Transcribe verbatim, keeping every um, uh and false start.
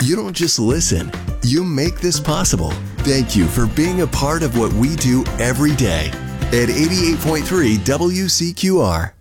You don't just listen, you make this possible. Thank you for being a part of what we do every day at eighty-eight point three W C Q R.